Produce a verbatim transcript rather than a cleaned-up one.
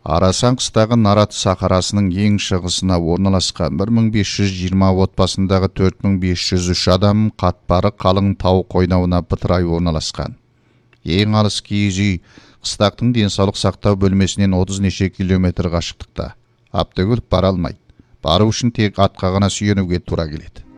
Арасан қыстағы Нарат сахарасының ең шығысына орналасқан бір мың бес жүз жиырма отбасындағы төрт мың бес жүз үш адам қатпары қалың тау қойнауына бытырай орналасқан. Ең алыс киіз үй қыстақтың денсаулық сақтау бөлмесінен отыз неше километр қашықтықта. Автокөлік бара алмайды. Бару үшін тек атқа ғана сүйенуге тура келеді.